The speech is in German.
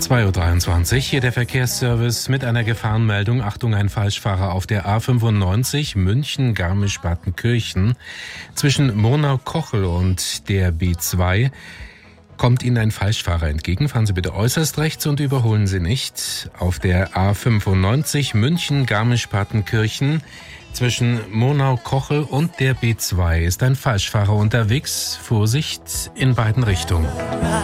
2:23 Uhr, hier der Verkehrsservice mit einer Gefahrenmeldung. Achtung, ein Falschfahrer auf der A95 München-Garmisch-Partenkirchen. Zwischen Murnau-Kochel und der B2 kommt Ihnen ein Falschfahrer entgegen. Fahren Sie bitte äußerst rechts und überholen Sie nicht. Auf der A95 München-Garmisch-Partenkirchen zwischen Murnau-Kochel und der B2 ist ein Falschfahrer unterwegs. Vorsicht in beiden Richtungen.